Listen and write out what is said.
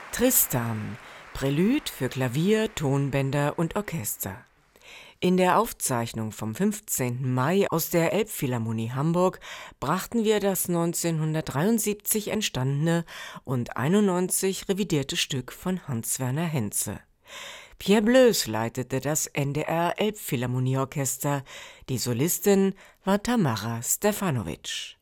Tristan, Prälude für Klavier, Tonbänder und Orchester. In der Aufzeichnung vom 15. Mai aus der Elbphilharmonie Hamburg brachten wir das 1973 entstandene und 91 revidierte Stück von Hans-Werner Henze. Pierre Bleus leitete das NDR Elbphilharmonieorchester, die Solistin war Tamara Stefanovic.